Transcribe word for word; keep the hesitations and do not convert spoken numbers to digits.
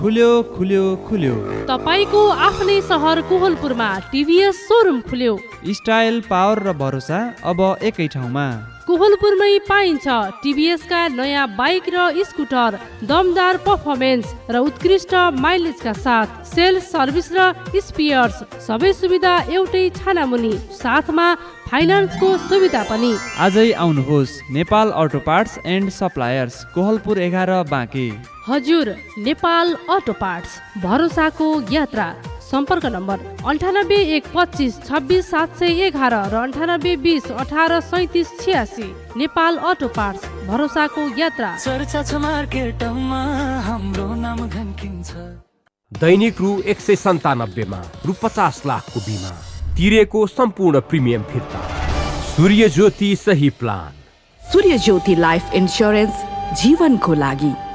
खुल्यो खुल्यो खुल्यो तपाईको आफ्नै सहर कोहलपुरमा टिभीएस सोरुम खुल्यो। स्टाइल, पावर र भरोसा अब एकै ठाउँमा। कोहलपुरमै पाइन्छ टिभीएस का नयाँ बाइक र स्कुटर, दमदार पर्फर्मेन्स र उत्कृष्ट माइलेजका साथ सेल्स, सर्भिस र स्पेयर्स सबै सुविधा एउटै छानामुनि, साथमा फाइनान्सको सुविधा पनि। आजै आउनुहोस् Nepal auto parts and suppliers, Kohalpur एघार बाँके। हजुर, नेपाल अटो पार्ट्स, भरोसाको यात्रा। सम्पर्क नम्बर अन्ठानब्बे एक पच्चिस छब्बिस सात सय एघार र अन्ठानब्बे बिस अठार सैतिस छियासी। नेपाल अटो पार्ट्स, भरोसाको यात्रा। चर्चा छ मार्केटमा, हाम्रो नाम धन्किन्छ। दैनिक रु एक सय सन्तानब्बेमा रु पचास लाखको बिमा, तिरेको सम्पूर्ण प्रिमियम फिर्ता। सूर्य ज्योति सही प्लान। सूर्य ज्योति लाइफ इन्स्योरेन्स, जीवनको लागि।